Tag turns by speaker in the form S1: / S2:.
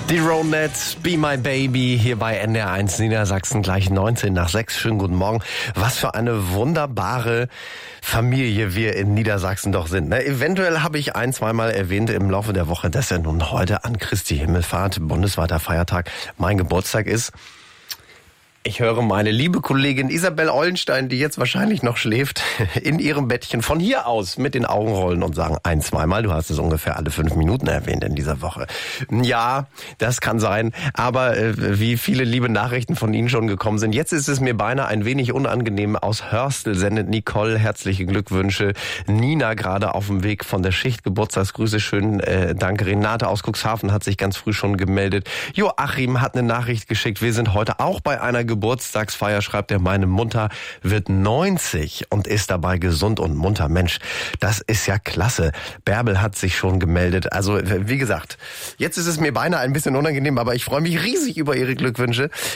S1: Die Ronettes, Be My Baby, hier bei NDR1 Niedersachsen, gleich 19:06. Schönen guten Morgen. Was für eine wunderbare Familie wir in Niedersachsen doch sind. Eventuell habe ich zweimal erwähnt im Laufe der Woche, dass ja nun heute an Christi Himmelfahrt, bundesweiter Feiertag, mein Geburtstag ist. Ich höre meine liebe Kollegin Isabel Eulenstein, die jetzt wahrscheinlich noch schläft, in ihrem Bettchen von hier aus mit den Augen rollen und sagen zweimal. Du hast es ungefähr alle 5 Minuten erwähnt in dieser Woche. Ja, das kann sein. Aber wie viele liebe Nachrichten von Ihnen schon gekommen sind, jetzt ist es mir beinahe ein wenig unangenehm. Aus Hörstel sendet Nicole herzliche Glückwünsche. Nina gerade auf dem Weg von der Schicht. Geburtstagsgrüße, schön, danke. Renate aus Cuxhaven hat sich ganz früh schon gemeldet. Joachim hat eine Nachricht geschickt. Wir sind heute auch bei einer Geburtstagsfeier, schreibt er, meine Mutter wird 90 und ist dabei gesund und munter. Mensch, das ist ja klasse. Bärbel hat sich schon gemeldet. Also, wie gesagt, jetzt ist es mir beinahe ein bisschen unangenehm, aber ich freue mich riesig über Ihre Glückwünsche.